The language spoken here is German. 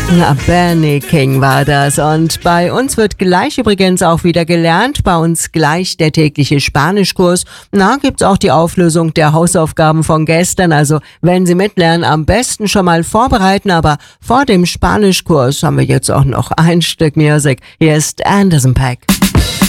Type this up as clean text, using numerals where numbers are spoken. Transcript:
Na, Benny King war das. Und bei uns wird gleich übrigens auch wieder gelernt. Bei uns gleich der tägliche Spanischkurs. Na, gibt's auch die Auflösung der Hausaufgaben von gestern. Also, wenn Sie mitlernen, am besten schon mal vorbereiten. Aber vor dem Spanischkurs haben wir jetzt auch noch ein Stück Musik. Hier ist Anderson .Paak.